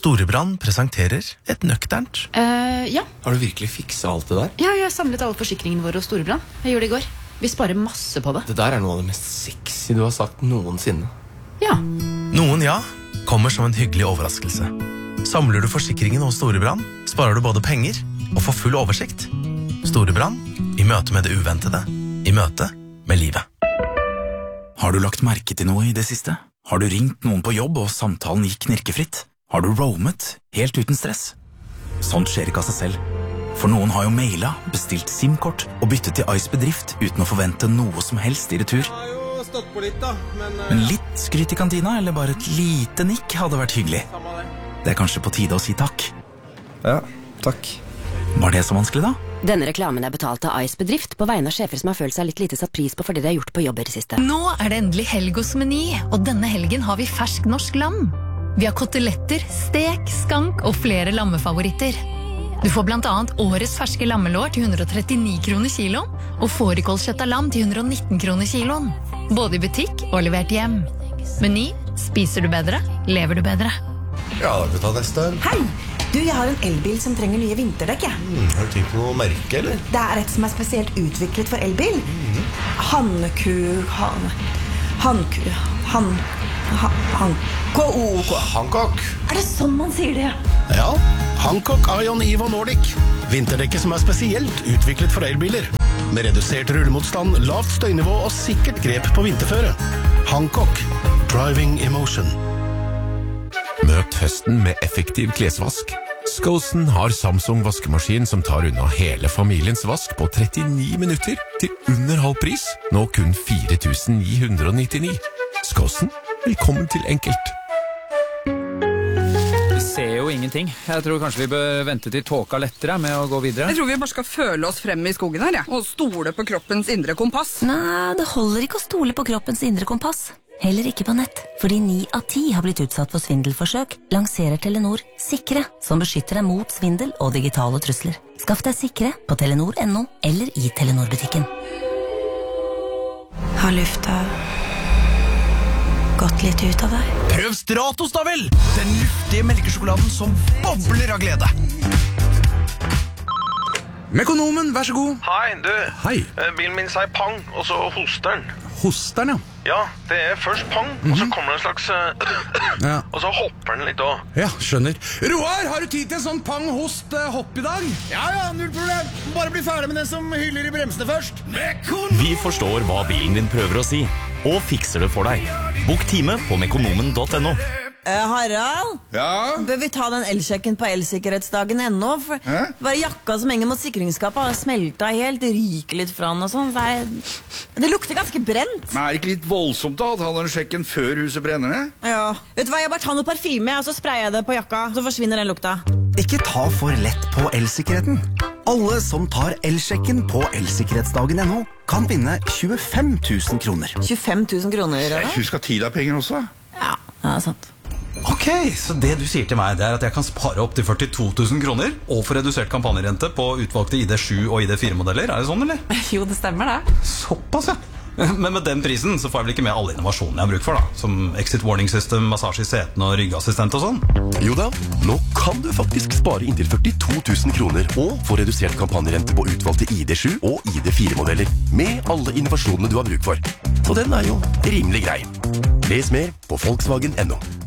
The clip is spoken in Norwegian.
Storebrand presenterer et nøkternt. Ja. Har du virkelig fikset alt det der? Ja, jeg har samlet alle forsikringene våre hos Storebrand. Jeg gjorde det i går. Vi sparer masse på det. Det der er noe av det mest sexy du har sagt noensinne. Ja. Noen ja, kommer som en hyggelig overraskelse. Samler du forsikringen hos Storebrand, sparer du både penger og får full oversikt. Storebrand, i møte med det uventede, i møte med livet. Har du lagt merke til noe i det siste? Har du ringt noen på jobb og samtalen gikk knirkefritt? Har du roamet helt uten stress? Sånt skjer ikke av seg selv. For noen har jo mailet, bestilt SIM-kort og byttet til Ice Bedrift uten å forvente noe som helst i retur. Jeg har jo stått på litt da, Men litt skryt i kantina, eller bare et lite nikk hadde vært hyggelig. Det er kanskje på tide å si takk. Ja, takk. Var det så vanskelig da? Denne reklamen er betalt av Ice Bedrift på vegne av sjefer som har følt seg litt lite satt pris på for det de har gjort på jobb i det siste. Nå er det endelig helg hos Meny, og denne helgen har vi fersk norsk lam. Vi har koteletter, stek, skank og flere lammefavoritter. Du får blant annet årets ferske lammelår til 139 kroner kiloen, og fårikålkjøtt av lam til 119 kroner kiloen. Både i butikk og levert hjem. Meny, spiser du bedre, lever du bedre. Ja, da kan vi ta neste. Hei! Du, jeg har en elbil som trenger nye vinterdekk. Har du tenkt på noe merke, eller? Det er et som er spesielt utviklet for elbil. Hancock. Er det sånn man sier det? Ja, Hancock Ion Evo Nordic. Vinterdekket som er spesielt utviklet for elbiler. Med redusert rullemotstand, lavt støynivå og sikkert grep på vinterføre. Hancock. Driving emotion. Møt høsten med effektiv klesvask. Skosen har Samsung vaskemaskin som tar unna hele familiens vask på 39 minutter til under halv pris, nå kun 4.999. Skosen, velkommen til enkelt. Vi ser jo ingenting. Jeg tror kanskje vi bør vente til tåka lettere med å gå videre. Jeg tror vi bare skal føle oss frem i skogen her, ja. Og stole på kroppens indre kompass. Nei, det holder ikke å stole på kroppens indre kompass. Heller ikke på nett, fordi 9 av 10 har blitt utsatt for svindelforsøk, lanserer Telenor Sikre, som beskytter deg mot svindel og digitale trusler. Skaff deg Sikre på telenor.no eller i Telenor-butikken. Har lufta gått litt ut av deg? Prøv Stratos da vel! Den luftige melkesjokoladen som bobler av glede. Mekonomen, vær så god. Hei, du. Hei. Bilen min sier pang, og så hoster den. Hoster den, ja. Ja, det er først pang, og så kommer det en slags... Ja. Og så hopper den litt også. Ja, skjønner. Roar, har du tid til en sånn pang-host-hopp i dag? Ja, null problem. Bare bli ferdig med den som hyller i bremsene først. Vi forstår hva bilen din prøver å si, og fikser det for deg. Bok time på mekonomen.no. Harald? Ja? Bør vi ta den elsjekken på elsikkerhetsdagen ennå? For bare jakka som henger mot sikringsskapet har smelta helt, ryker litt fra den og sånn. Det lukter ganske brent. Men er det ikke litt voldsomt da, å ta den sjekken før huset brenner ned? Ja. Vet du hva, jeg bare tar noe parfyme, og så sprayer jeg det på jakka, så forsvinner den lukta. Ikke ta for lett på elsikkerheten. Alle som tar elsjekken på elsikkerhetsdagen.no kan vinne 25 000 kroner. 25 000 kroner, eller? Husk at tid er penger også. Ja, det er sant. Ok, så det du sier til meg, det er at jeg kan spare opp til 42 000 kroner og få redusert kampanjerente på utvalgte ID7 og ID4-modeller. Er det sånn, eller? Jo, det stemmer det. Såpass, ja. Men med den prisen så får jeg vel ikke med alle innovasjonene jeg har bruk for, da. Som exit warning system, massasje i setene og ryggassistent og sånn. Jo da, nå kan du faktisk spare inntil 42 000 kroner og få redusert kampanjerente på utvalgte ID7 og ID4-modeller med alle innovasjonene du har bruk for. Og den er jo rimelig grei. Les mer på Volkswagen.no.